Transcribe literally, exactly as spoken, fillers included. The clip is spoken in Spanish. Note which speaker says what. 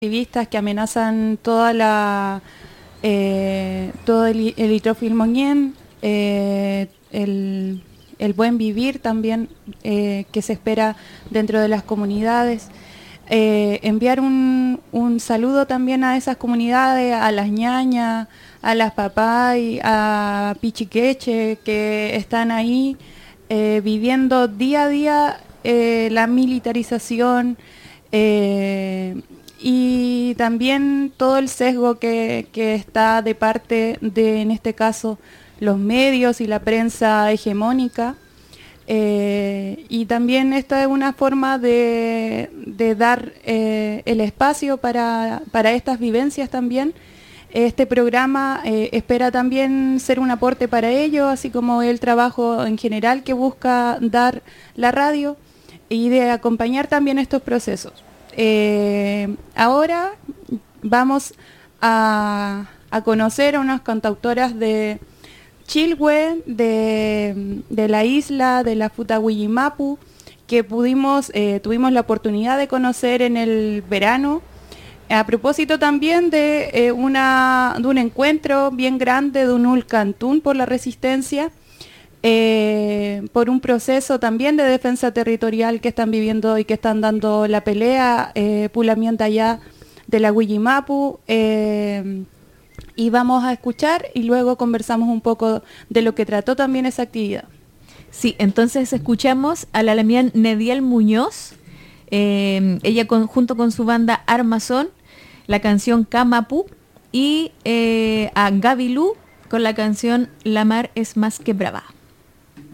Speaker 1: activistas que amenazan toda la eh, todo el, el litrofilmoñén, eh, el, el buen vivir también eh, que se espera dentro de las comunidades. Eh, enviar un, un saludo también a esas comunidades, a las ñañas, a las papay, a Pichiqueche, que están ahí eh, viviendo día a día eh, la militarización, eh, y también todo el sesgo que, que está de parte de, en este caso, los medios y la prensa hegemónica. Eh, y también esta es una forma de, de dar eh, el espacio para, para estas vivencias también. Este programa eh, espera también ser un aporte para ello, así como el trabajo en general que busca dar la radio y de acompañar también estos procesos. Eh, ahora vamos a, a conocer a unas cantautoras de Chilhue, de, de la isla de la Futahuillimapu, que pudimos, eh, tuvimos la oportunidad de conocer en el verano, a propósito también de, eh, una, de un encuentro bien grande de un Ulcantún por la resistencia, eh, por un proceso también de defensa territorial que están viviendo y que están dando la pelea, eh, Pulamienta allá de la Huillimapu. Eh, y vamos a escuchar y luego conversamos un poco de lo que trató también esa actividad.
Speaker 2: Sí, entonces escuchamos a la Lamián Nediel Muñoz, eh, ella con, junto con su banda Armazón, la canción Kamapu, y eh, a Gaby Lu con la canción La mar es más que brava.